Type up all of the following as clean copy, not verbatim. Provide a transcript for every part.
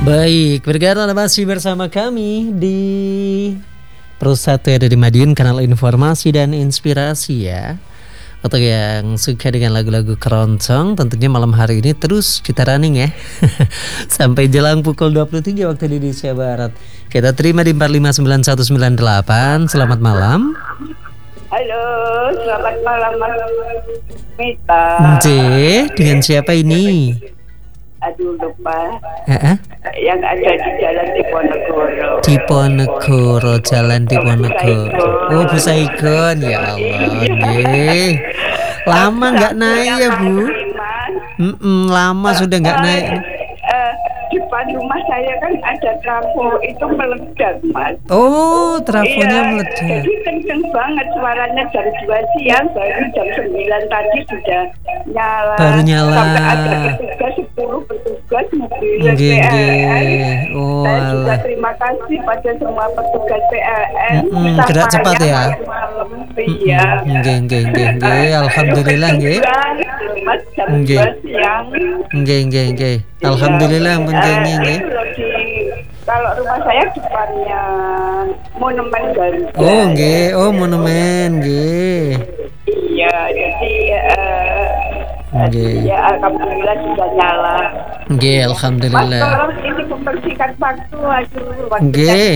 Baik, bergabung masih bersama kami di Pro 1 ada di Madiun, kanal informasi dan inspirasi ya. Untuk yang suka dengan lagu-lagu keroncong, tentunya malam hari ini terus kita running ya. Sampai jelang pukul 23 waktu Indonesia Barat. Kita terima di 459198. Selamat malam. Halo, selamat malam Mas Mita. Dengan siapa ini? Aduh lupa. Yang ada di Jalan Diponegoro. Diponegoro, Jalan Diponegoro. Oh, Bu Saigon, ya Allah. Nggih. Lama nggak naik ya Bu? Lama sudah nggak naik. Di depan rumah saya kan ada trafo itu meledak Mas. Oh, trafonya meledak. Jadi kenceng banget suaranya jam 2 siang, baru jam 9 tadi sudah nyala. Baru nyala. Sampai ada petugas 10 petugas mobil PLN. Oh, saya juga terima kasih pada semua petugas PLN. Gerak cepat ya. Iya. Nggih. Alhamdulillah nggih. Mas jam 2 siang. Nggih. Alhamdulillah menjengeng nggih. Kalau rumah saya depannya Monumen Garuda. Oh nggih, monumen nggih. Iya, jadi nggih. ya alhamdulillah sudah nyala. Nggih, alhamdulillah. Mas tolong ini membersihkan waktu nggih.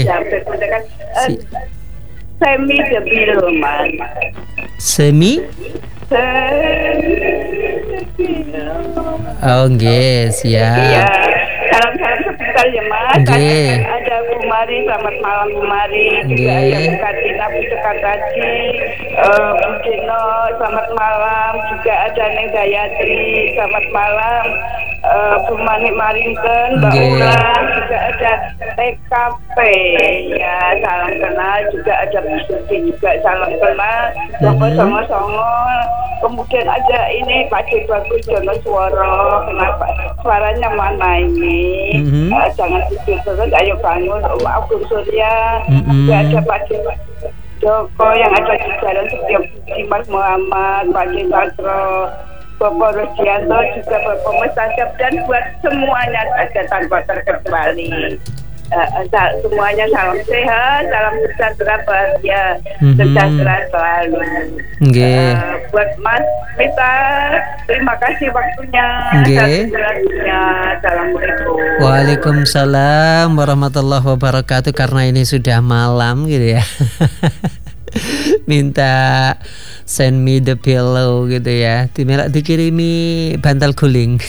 Semi debil Mas. Semi? Oh nggih, siap. Iya. Salam sebentar ya Mas. Nggih. Ada Bu Mari, selamat malam Bu Mari. Juga ada Bu Kartina, Bu Sekatati, Bu Dino, selamat malam. Juga ada Neng Gayatri, selamat malam. Bu Manik Maringken, Mbak Ulan, juga ada TKP, ya salam kenal. Juga ada Bu Suci juga salam kenal. Songo. Kemudian ada ini Pak Bagus Jono Suworo. Kenapa suaranya mana ini? Jangan tidur terus, ayo bangun. Agung Surya. Juga ada Pak Joko yang ada di Jalan Setiap Mas Muhammad, Pak Satro, Bapak Rodianto, juga Bapak Mustajab, dan buat semuanya ada tanpa terkecuali. Semuanya salam sehat, salam sejahtera, bahagia, sejahtera selalu. Buat Mas Mita, terima kasih waktunya. Assalamualaikum. Waalaikumsalam warahmatullahi wabarakatuh. Karena ini sudah malam gitu ya. Minta send me the pillow gitu ya. Dikirimi bantal guling.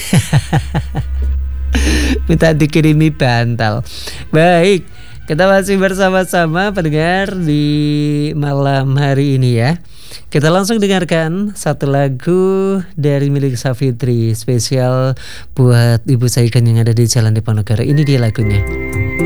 Minta dikirimi bantal. Baik, kita masih bersama-sama pendengar di malam hari ini ya. Kita langsung dengarkan satu lagu dari milik Safitri, spesial buat Ibu Saigon yang ada di Jalan Diponegoro. Ini dia lagunya.